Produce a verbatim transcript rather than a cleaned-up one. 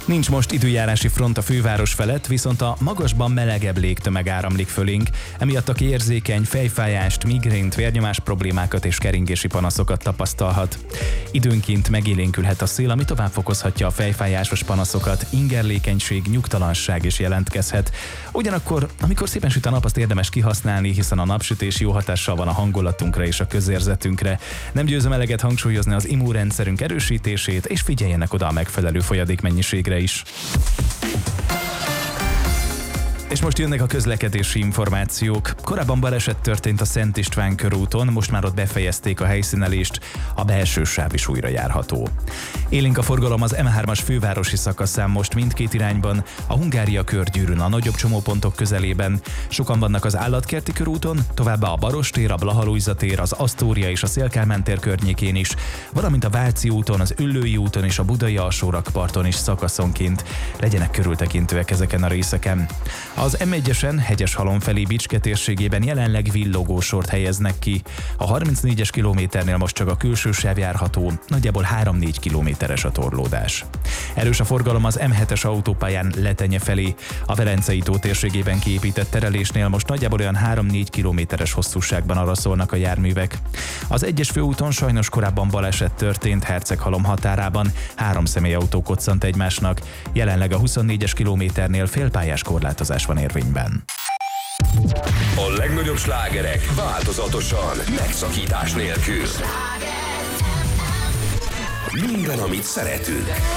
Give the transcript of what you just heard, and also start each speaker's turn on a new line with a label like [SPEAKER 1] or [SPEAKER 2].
[SPEAKER 1] Nincs most időjárási front a főváros felett, viszont a magasban melegebb légtömeg áramlik fölénk, emiatt aki érzékeny fejfájást, migrént, vérnyomás problémákat és keringési panaszokat tapasztalhat. Időnként megélénkülhet a szél, ami tovább fokozhatja a fejfájásos panaszokat, ingerlékenység, nyugtalanság is jelentkezhet. Ugyanakkor, amikor szépen süt a nap, azt érdemes kihasználni, hiszen a napsütés jó hatással van a hangulatunkra és a közérzetünkre. Nem győzöm eleget hangsúlyozni az immunrendszerünk erősítését, és figyeljenek oda a megfelelő folyadékmennyiségre is. És most jönnek a közlekedési információk. Korábban baleset történt a Szent István körúton, most már ott befejezték a helyszínelést, a belső sáv is újra járható. Élénk a forgalom az M hármas fővárosi szakaszán most mindkét irányban, a Hungária körgyűrűn a nagyobb csomópontok közelében. Sokan vannak az Állatkerti körúton, továbbá a Barostér, a Blaha-Lujza tér, az Asztória és a Széll-Kálmán tér környékén is, valamint a Váci úton, az Üllői úton és a Budai alsórakparton is szakaszonként. Legyenek körültekintőek ezeken a részeken. Az M egyesen Hegyeshalom felé Bicske térségében jelenleg villogó sort helyeznek ki. A harmincnégyes kilométernél most csak a külső sáv járható, nagyjából három-négy kilométeres a torlódás. Erős a forgalom az M hetes autópályán Letenye felé. A Velencei tó térségében kiépített terelésnél most nagyjából olyan három-négy kilométeres hosszúságban araszolnak a járművek. Az egyes főúton sajnos korábban baleset történt Herceghalom határában, három személyautó koccant egymásnak. Jelenleg a huszonnégyes kilométernél félpályás korlátozás van érvényben.
[SPEAKER 2] A legnagyobb slágerek változatosan, megszakítás nélkül. Minden, amit szeretünk.